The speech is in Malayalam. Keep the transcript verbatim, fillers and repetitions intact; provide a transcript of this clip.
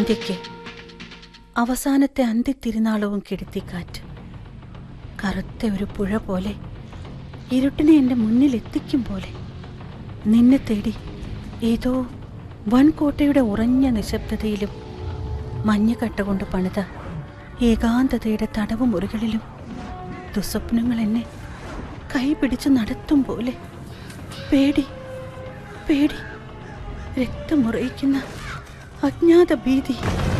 സന്ധ്യയ്ക്ക് അവസാനത്തെ അന്ത്യത്തിരുനാളവും കെടുത്തിക്കാറ്റ് കറുത്ത ഒരു പുഴ പോലെ ഇരുട്ടിനെ എൻ്റെ മുന്നിൽ എത്തിക്കും പോലെ നിന്നെ തേടി ഏതോ വൻകോട്ടയുടെ ഉറഞ്ഞ നിശബ്ദതയിലും മഞ്ഞക്കട്ട കൊണ്ട് പണിത ഏകാന്തതയുടെ തടവ് മുറികളിലും ദുസ്വപ്നങ്ങൾ എന്നെ കൈപിടിച്ച് നടത്തും പോലെ പേടി പേടി രക്തമുറയിക്കുന്ന അജ്ഞാത ഭീതി.